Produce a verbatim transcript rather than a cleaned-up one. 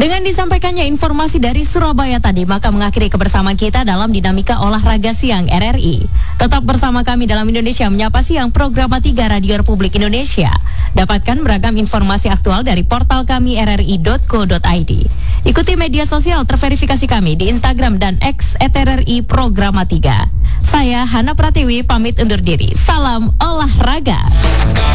Dengan disampaikannya informasi dari Surabaya tadi, maka mengakhiri kebersamaan kita dalam Dinamika Olahraga Siang R R I. Tetap bersama kami dalam Indonesia Menyapa Siang, program tiga Radio Republik Indonesia. Dapatkan beragam informasi aktual dari portal kami r r i dot co dot i d. Ikuti media sosial terverifikasi kami di Instagram dan X et r r i Programa tiga. Saya Hana Pratiwi pamit undur diri. Salam olahraga.